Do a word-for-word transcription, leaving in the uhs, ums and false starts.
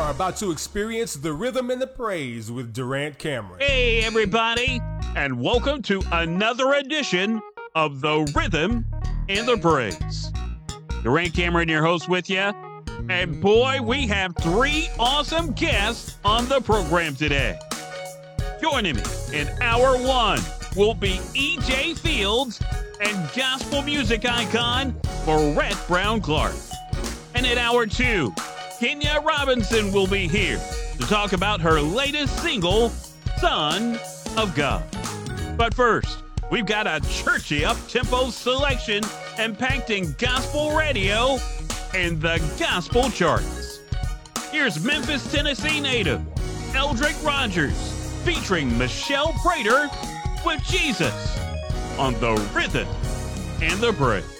are about to experience the rhythm and the praise with Durant Cameron. Hey, everybody, and welcome to another edition of The Rhythm and the Praise. Durant Cameron, your host, with you. And boy, we have three awesome guests on the program today. Joining me in hour one will be E J Fields and gospel music icon Barrett Brown Clark. And in hour two, Kenya Robinson will be here to talk about her latest single, Son of God. But first, we've got a churchy up-tempo selection impacting gospel radio and the gospel charts. Here's Memphis, Tennessee native Eldrick Rogers featuring Michelle Prater with Jesus on The Rhythm and the Praise.